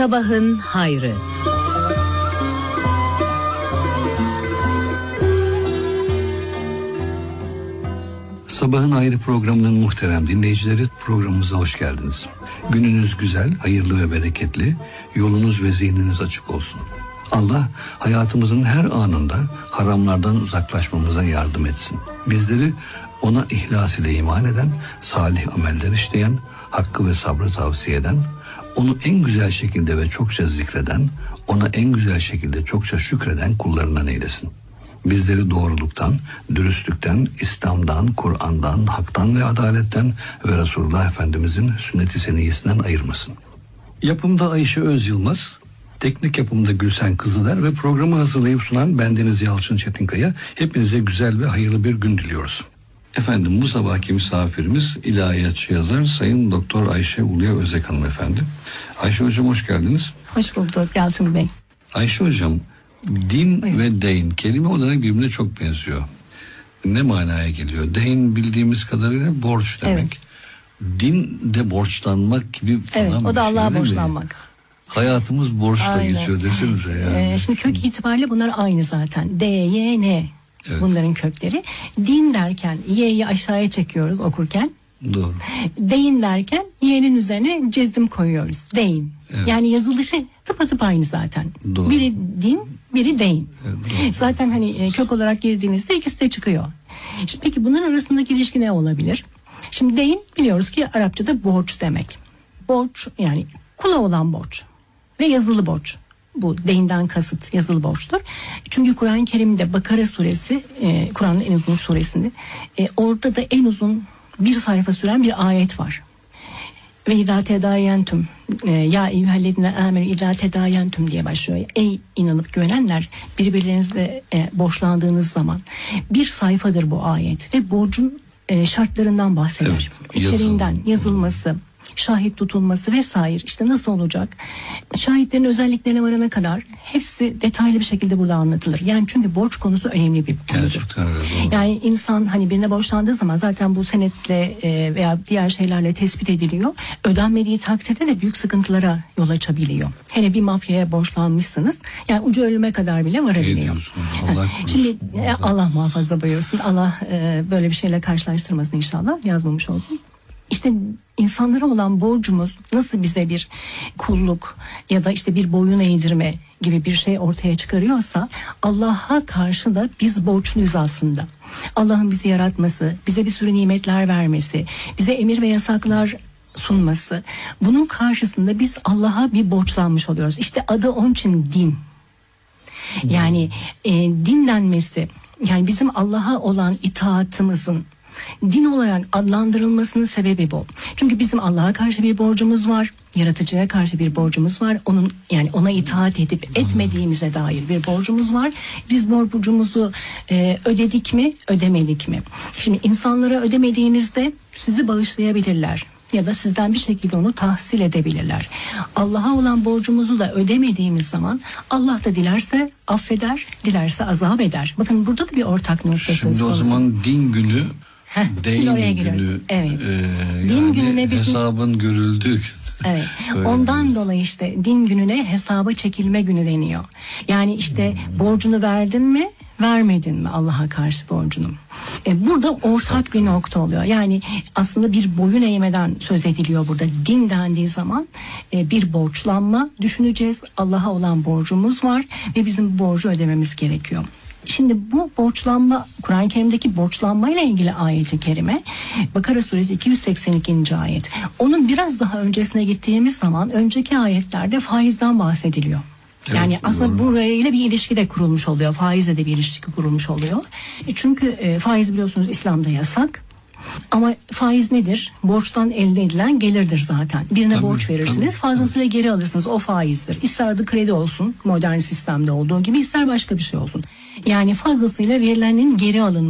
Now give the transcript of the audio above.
Sabahın hayrı. Sabahın Hayrı programının muhterem dinleyicileri, programımıza hoş geldiniz. Gününüz güzel, hayırlı ve bereketli, yolunuz ve zihniniz açık olsun. Allah hayatımızın her anında haramlardan uzaklaşmamıza yardım etsin. Bizleri ona ihlas ile iman eden, salih ameller işleyen, hakkı ve sabrı tavsiye eden, onu en güzel şekilde ve çokça zikreden, ona en güzel şekilde çokça şükreden kullarından eylesin. Bizleri doğruluktan, dürüstlükten, İslam'dan, Kur'an'dan, haktan ve adaletten ve Resulullah Efendimizin sünnet-i seniyyesinden ayırmasın. Yapımda Ayşe Özyılmaz, teknik yapımda Gülsen Kızıler ve programı hazırlayıp sunan bendeniz Yalçın Çetinkaya. Hepinize güzel ve hayırlı bir gün diliyoruz. Efendim, bu sabahki misafirimiz ilahiyatçı yazar Sayın Doktor Ayşe Uluya Özek hanımefendi. Ayşe hocam, hoş geldiniz. Hoş bulduk Yalçın Bey. Ayşe hocam, din Buyurun. ve deyn kelime olarak birbirine çok benziyor. Ne manaya geliyor? Deyn bildiğimiz kadarıyla borç demek. Evet. Din de borçlanmak gibi falan. Evet, o da Allah'a değil mi? borçlanmak. Hayatımız borçla Aynen. geçiyor desenize yani. Şimdi kök itibariyle bunlar aynı zaten. D, Y, N. Evet. Bunların kökleri. Din derken Y'yi aşağıya çekiyoruz okurken. Doğru. Deyin derken Y'nin üzerine cezim koyuyoruz. Deyin. Evet. Yani yazılışı tıpatıp aynı zaten. Doğru. Biri din, biri deyin. Evet, doğru. Zaten hani kök olarak girdiğinizde ikisi de çıkıyor. Şimdi peki bunların arasındaki ilişki ne olabilir? Şimdi deyin biliyoruz ki Arapçada borç demek. Borç yani kula olan borç ve yazılı borç. Bu deyinden kasıt yazılı borçtur. Çünkü Kur'an-ı Kerim'de Bakara suresi, Kur'an'ın en uzun suresinde, orada da en uzun bir sayfa süren bir ayet var. Ve idâ tedâyentum ya eyyühellezine âmenû idâ tedâyentum diye başlıyor. Ey inanıp güvenenler, birbirlerinizle borçlandığınız zaman, bir sayfadır bu ayet ve borcun şartlarından bahseder. Evet, İçeriğinden yazılması, şahit tutulması vesaire, işte nasıl olacak, şahitlerin özelliklerine varana kadar hepsi detaylı bir şekilde burada anlatılır. Yani çünkü borç konusu önemli bir konudur. Gerçekten öyle, doğru. Yani insan hani birine borçlandığı zaman zaten bu senetle veya diğer şeylerle tespit ediliyor. Ödenmediği takdirde de büyük sıkıntılara yol açabiliyor. Hele bir mafyaya borçlanmışsınız, yani ucu ölüme kadar bile varabiliyor. Allah Şimdi Allah muhafaza buyursun. Allah böyle bir şeyle karşılaştırmasın inşallah, yazmamış olsun. İşte insanlara olan borcumuz nasıl bize bir kulluk ya da işte bir boyun eğdirme gibi bir şey ortaya çıkarıyorsa, Allah'a karşı da biz borçluyuz aslında. Allah'ın bizi yaratması, bize bir sürü nimetler vermesi, bize emir ve yasaklar sunması, bunun karşısında biz Allah'a bir borçlanmış oluyoruz. İşte adı onun için din. Yani din denmesi, yani bizim Allah'a olan itaatımızın din olarak adlandırılmasının sebebi bu. Çünkü bizim Allah'a karşı bir borcumuz var, yaratıcıya karşı bir borcumuz var. Onun, yani ona itaat edip etmediğimize dair bir borcumuz var. Biz borcumuzu ödedik mi, ödemedik mi? Şimdi insanlara ödemediğinizde sizi bağışlayabilirler ya da sizden bir şekilde onu tahsil edebilirler. Allah'a olan borcumuzu da ödemediğimiz zaman Allah da dilerse affeder, dilerse azap eder. Bakın burada da bir ortak nokta söz konusu. Şimdi o zaman din günü, şimdi oraya deyin giriyoruz. günü, Evet. Din yani gününe bizim hesabın görüldüğü. Evet. Ondan dolayı işte din gününe hesaba çekilme günü deniyor. Yani işte borcunu verdin mi, vermedin mi Allah'a karşı borcunu? Burada ortak bir nokta oluyor. Yani aslında bir boyun eğmeden söz ediliyor burada. Din dendiği zaman bir borçlanma düşüneceğiz. Allah'a olan borcumuz var ve bizim borcu ödememiz gerekiyor. Şimdi bu borçlanma, Kur'an-ı Kerim'deki borçlanmayla ilgili ayet-i kerime Bakara suresi 282. ayet. Onun biraz daha öncesine gittiğimiz zaman önceki ayetlerde faizden bahsediliyor. Evet, yani aslında doğru. burayla bir ilişki de kurulmuş oluyor. Faizle de bir ilişki kurulmuş oluyor. Çünkü faiz biliyorsunuz İslam'da yasak. Ama faiz nedir? Borçtan elde edilen gelirdir zaten. Birine Tabii, borç verirsiniz, tabii, fazlasıyla geri alırsınız. O faizdir. İster adı kredi olsun, modern sistemde olduğu gibi, ister başka bir şey olsun. Yani fazlasıyla verilenin geri alınması.